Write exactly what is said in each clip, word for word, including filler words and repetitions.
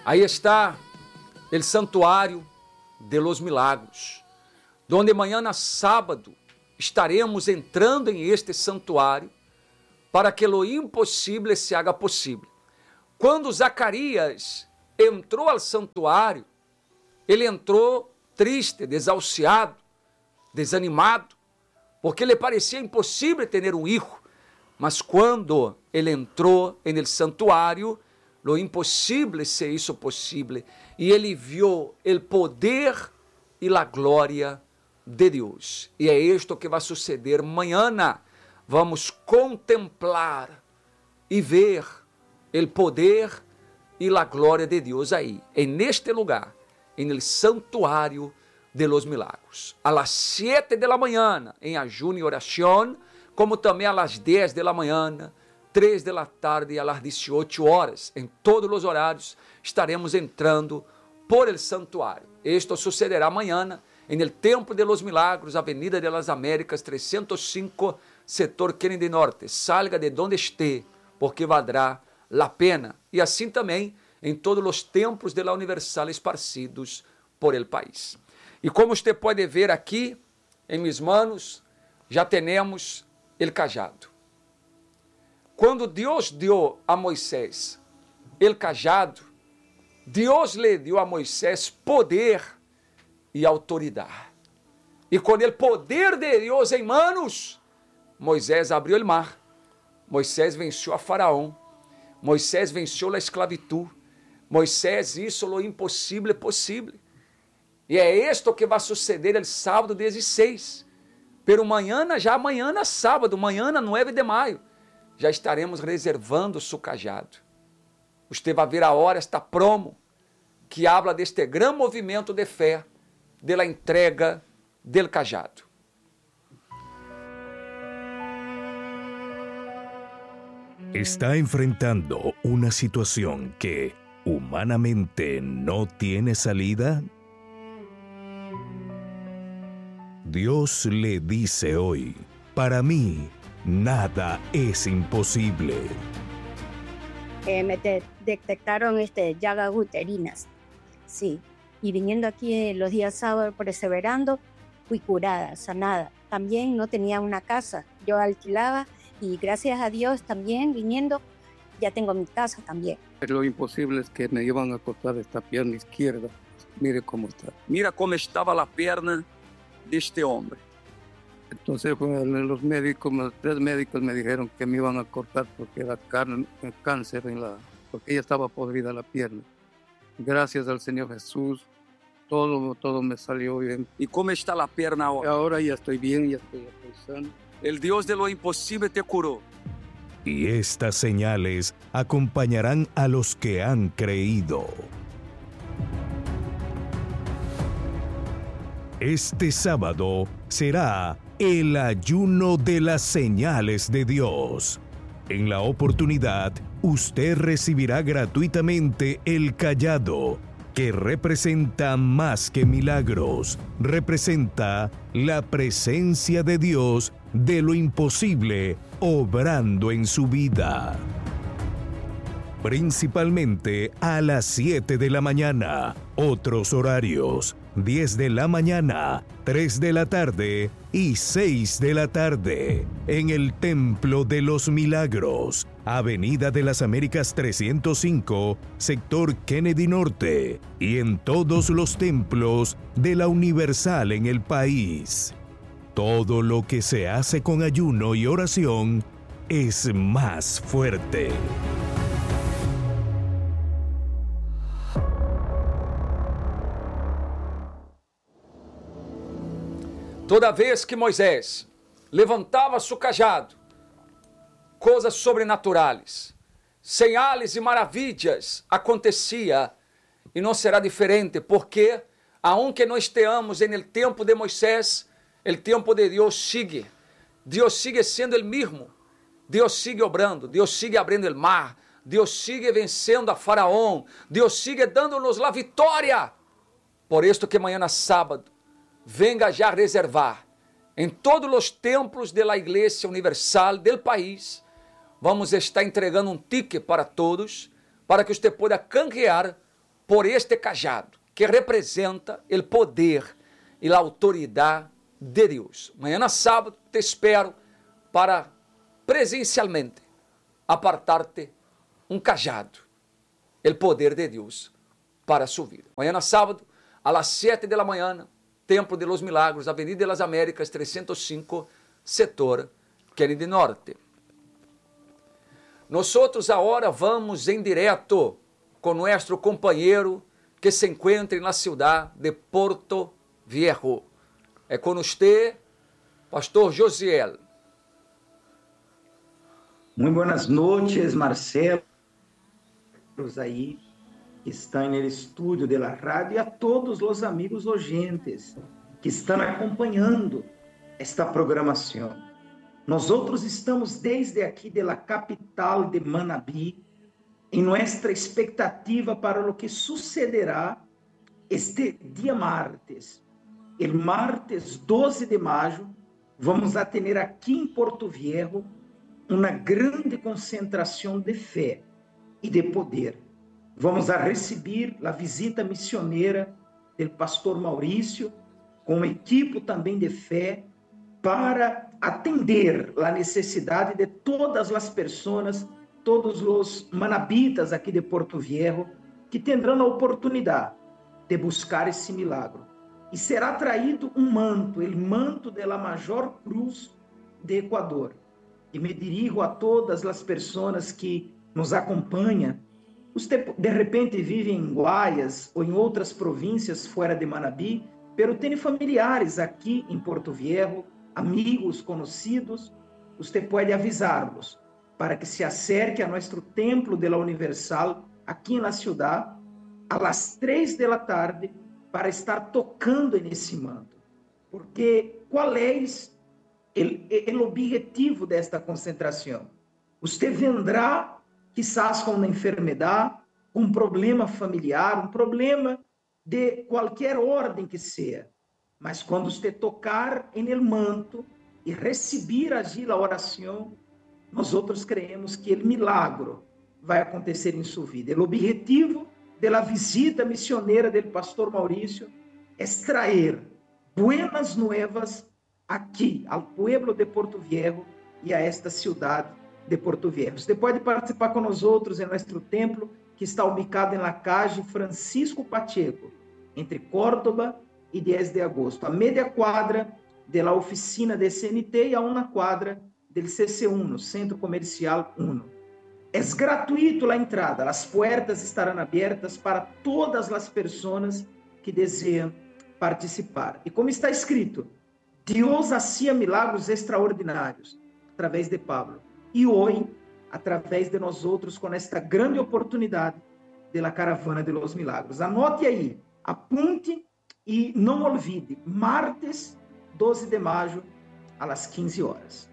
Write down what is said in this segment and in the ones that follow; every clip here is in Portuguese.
Aí está o Santuário de los Milagros, donde mañana sábado estaremos entrando em este santuário para que lo impossível se haga possível. Quando Zacarias entrou ao santuário, ele entrou triste, desahuciado, desanimado, porque lhe parecia impossível ter um filho. Mas quando ele entrou en el santuário, lo impossível se hizo possível, e ele viu o poder e a glória de Deus. E é isto que vai suceder amanhã. Vamos contemplar e ver o poder e a glória de Deus aí, neste lugar, no Santuário de los Milagros. A las siete de la manhã, em ajuno e oração, como também a las dez de la manhã, três de la tarde e a las dieciocho horas. Em todos os horários estaremos entrando por el santuário. Esto sucederá amanhã em el Templo de los Milagros, Avenida de las Américas, trezentos e cinco, setor Kennedy Norte. Salga de donde esté, porque valdrá la pena. E assim também em todos os templos de la Universal esparcidos por el país. E como você pode ver aqui, em mis manos, já temos el cajado. Quando Deus deu a Moisés el cajado, Deus lhe deu a Moisés poder e autoridade. E com o poder de Deus em manos, Moisés abriu o mar, Moisés venceu a Faraó, Moisés venceu a esclavitud, Moisés hizo lo impossível possível. E é isto que vai suceder el sábado dezesseis. Pero amanhã, já amanhã sábado, amanhã nove de maio, já estaremos reservando su cajado. Você vai ver a hora, esta promo, que habla deste grande movimento de fé, de la entrega del cajado. Está enfrentando una situación que humanamente no tiene salida. Dios le dice hoy, para mí, nada es imposible. Eh, me de- detectaron este, llagas uterinas, sí. Y viniendo aquí los días sábados perseverando, fui curada, sanada. También no tenía una casa, yo alquilaba y gracias a Dios también viniendo, ya tengo mi casa también. Lo imposible es que me iban a cortar esta pierna izquierda. Mire cómo está. Mira como estava a perna deste homem. Entonces pues, los médicos, los tres médicos me dijeron que me iban a cortar porque era can- cáncer en la, porque ella estaba podrida la pierna. Gracias al Señor Jesús, todo, todo me salió bien. E como está a perna agora? Ahora ya estoy bien, ya estoy, estoy sano. El Deus de lo impossível te curou. Y estas señales acompañarán a los que han creído. Este sábado será el ayuno de las señales de Dios. En la oportunidad, usted recibirá gratuitamente el cayado, que representa más que milagros, representa la presencia de Dios de lo imposible obrando en su vida. Principalmente a las siete de la mañana, otros horarios, diez de la mañana, tres de la tarde y seis de la tarde, en el Templo de los Milagros, Avenida de las Américas trescientos cinco, sector Kennedy Norte, y en todos los templos de la Universal en el país. Todo lo que se hace con ayuno y oración es más fuerte. Toda vez que Moisés levantava seu cajado, coisas sobrenaturais, señales e maravilhas acontecia, e não será diferente, porque aunque não estejamos en el tempo de Moisés, el tempo de Deus sigue. Deus sigue sendo el mismo. Deus sigue obrando, Deus sigue abrindo el mar, Deus sigue vencendo a Faraó, Deus sigue dando-nos a vitória. Por isto que amanhã sábado, venga já reservar em todos os templos da Igreja Universal do país. Vamos estar entregando um ticket para todos, para que você possa canjear por este cajado, que representa o poder e a autoridade de Deus. Amanhã sábado te espero para presencialmente apartar-te um cajado, o poder de Deus para a sua vida. Amanhã sábado, às sete da manhã, Templo de los Milagros, Avenida de las Américas, trezentos e cinco, setor Kennedy Norte. Nós agora vamos em direto com nosso companheiro que se encontra na cidade de Porto Viejo. É com você, pastor Josiel. Muito boas noites, Marcelo, aí que estão no estúdio da rádio, e a todos os amigos oyentes que estão acompanhando esta programação. Nós outros estamos desde aqui da capital de Manabí, em nossa expectativa para o que sucederá este dia martes. El martes doze de maio, vamos a ter aqui em Porto Viejo uma grande concentração de fé e de poder. Vamos a receber a visita missioneira do pastor Maurício, com uma equipe também de fé, para atender a necessidade de todas as pessoas, todos os manabitas aqui de Porto Viejo, que terão a oportunidade de buscar esse milagre. E será traído um manto, o manto da maior cruz de Equador. E me dirijo a todas as pessoas que nos acompanham. Você, de repente, vive em Guaias ou em outras províncias fora de Manabí, pero tem familiares aqui em Porto Viejo, amigos, conhecidos. Você pode avisá-los para que se acerque a nosso templo de la Universal, aqui na cidade, às três da tarde, para estar tocando nesse manto. Porque qual é o objetivo desta concentração? Você vendrá, quizás com uma enfermidade, um problema familiar, um problema de qualquer ordem que seja. Mas quando você tocar em el manto e receber allí a oração, nós outros creemos que o milagro vai acontecer em sua vida. O objetivo da visita missioneira do pastor Maurício é trazer buenas novas aqui, ao pueblo de Porto Viejo e a esta cidade de Porto Viejo. Você pode participar com nós outros em nosso templo, que está ubicado na calle Francisco Pacheco, entre Córdoba e dez de agosto, a meia quadra da oficina de C N T e a uma quadra do C C um, Centro Comercial um. É gratuito a entrada, as portas estarão abertas para todas as pessoas que desejam participar. E como está escrito, Deus hacía milagros extraordinários através de Pablo. E hoje, através de nós outros, com esta grande oportunidade da Caravana de los Milagros. Anote aí, apunte e não olvide, martes doze de maio, às quinze horas.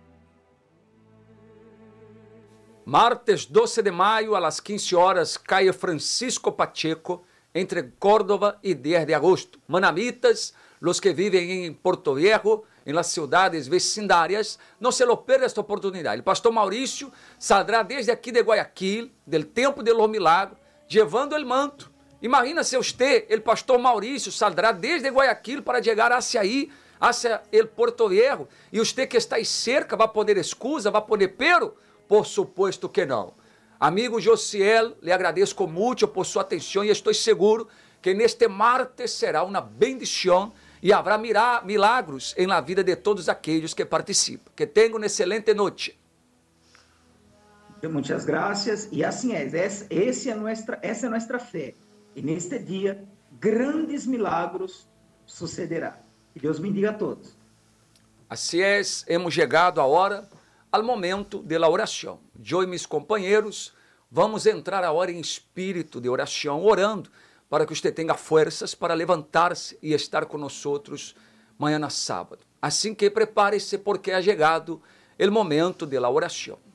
Martes doze de maio, às quinze horas, calle Francisco Pacheco, entre Córdoba e dez de agosto. Manamitas, los que vivem em Porto Viejo, em las cidades vecindárias, não se lo perda esta oportunidade. O pastor Maurício saldrá desde aqui de Guayaquil, del Templo de los Milagros, levando o manto. Imagina se você, o pastor Maurício, saldrá desde Guayaquil para chegar hacia aí, hacia el Porto Viejo, e você que está aí cerca vai poder excusa, vai poder pero? Por supuesto que não. Amigo Josiel, le agradezco muito por sua atenção e estou seguro que neste martes será uma bendição e haverá milagros em la vida de todos aqueles que participam. Que tenham uma excelente noite. Muitas graças. E assim é, essa é nossa, essa é nossa fé. E neste dia, grandes milagros sucederá. Que Deus bendiga a todos. Assim é, hemos chegado agora ao momento da oração. Eu e meus companheiros vamos entrar agora em espírito de oração, orando para que você tenha forças para levantar-se e estar com nós outros amanhã sábado. Assim que prepare-se, porque é chegado o momento da oração.